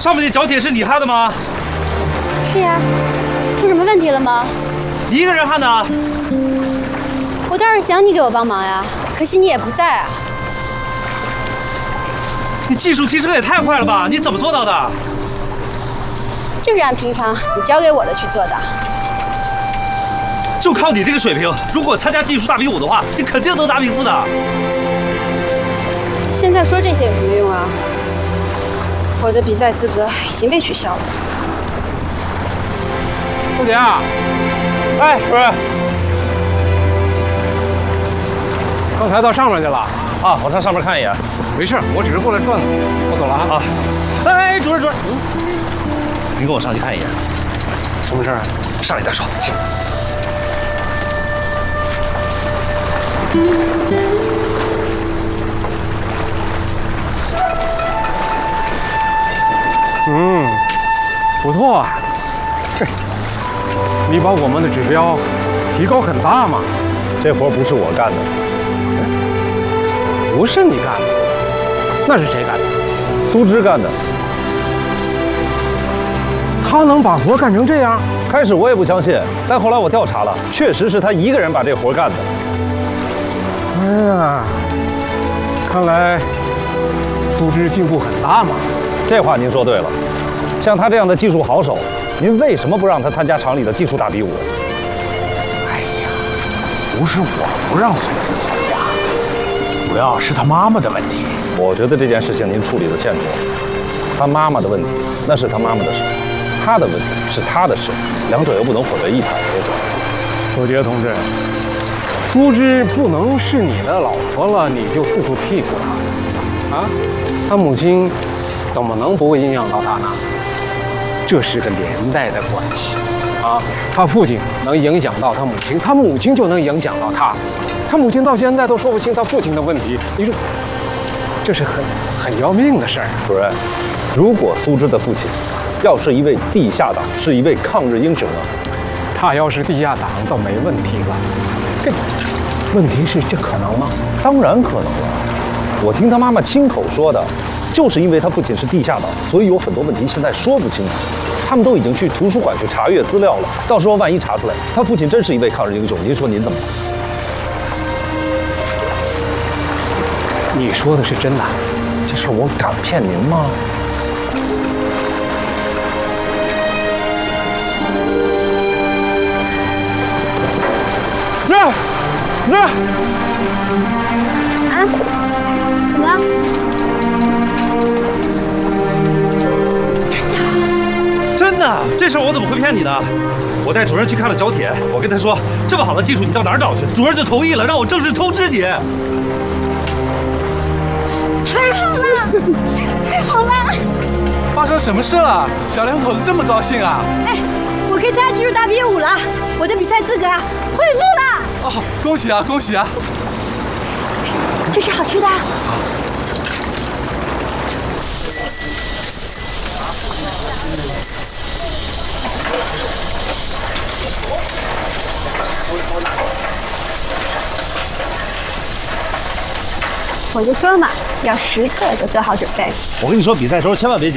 上面那角铁是你焊的吗？ 是呀，出什么问题了吗？ 你一个人焊的？ 我倒是想你给我帮忙呀，可惜你也不在啊。 你技术提升也太快了吧？你怎么做到的？ 就是按平常你教给我的去做的。 就靠你这个水平，如果参加技术大比武的话，你肯定能拿名次的。 现在说这些有什么用啊？我的比赛资格已经被取消了。 凤姐啊， 哎，主任， 刚才到上面去了啊，我上上面看一眼。 没事，我只是过来转转，我走了啊。 啊，哎，主任，您跟我上去看一眼。 什么事儿？ 上来再说。走。 不错啊。你把我们的指标提高很大嘛。 这活不是我干的， 不是你干的，那是谁干的？ 苏芝干的。 他能把活干成这样？ 开始我也不相信，但后来我调查了，确实是他一个人把这活干的。 哎呀，看来苏芝进步很大嘛。 这话您说对了，像他这样的技术好手，您为什么不让他参加厂里的技术大比武？ 哎呀，不是我不让苏芝参加，主要是他妈妈的问题。 我觉得这件事情您处理的欠妥。他妈妈的问题那是他妈妈的事，他的问题是他的事，两者又不能混为一谈。别说， 左杰同志，苏芝不能是你的老婆了，你就吐出屁股了啊？他母亲怎么能不会影响到他呢？这是个连带的关系啊！他父亲能影响到他母亲，他母亲就能影响到他，他母亲到现在都说不清他父亲的问题。你说，这是很要命的事儿。 主任，如果苏芝的父亲要是一位地下党，是一位抗日英雄呢？ 他要是地下党倒没问题了。这问题是这可能吗？ 当然可能了。我听他妈妈亲口说的，就是因为他父亲是地下党，所以有很多问题现在说不清楚。他们都已经去图书馆去查阅资料了，到时候万一查出来他父亲真是一位抗日英雄，您说您怎么办？ 你说的是真的？ 这事我敢骗您吗？ 这啊？怎么了？ 真的？这事儿我怎么会骗你呢？我带主任去看了角铁，我跟他说，这么好的技术你到哪儿找去？主任就同意了，让我正式通知你。 太好了，太好了！ 发生什么事了？小两口子这么高兴啊？ 哎，我可以参加技术大比武了，我的比赛资格恢复了。 哦，恭喜啊，恭喜啊！ 这是好吃的。我就说嘛，要时刻就做好准备。 我跟你说，比赛时候千万别紧